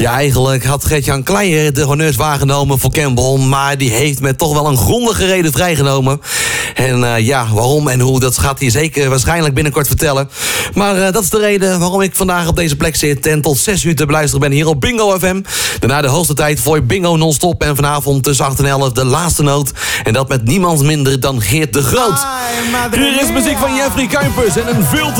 Ja, eigenlijk had Gert-Jan Kleijer de honneurs waargenomen voor Campbell, maar die heeft met toch wel een grondige reden vrijgenomen. En waarom en hoe, dat gaat hij zeker waarschijnlijk binnenkort vertellen. Maar dat is de reden waarom ik vandaag op deze plek zit en tot 6 uur te beluisteren ben hier op Bingo FM. Daarna de hoogste tijd voor Bingo non-stop en vanavond tussen 8 en 11 de laatste noot. En dat met niemand minder dan Geert de Groot. Hier is muziek van Jeffrey Kuipers en een veel te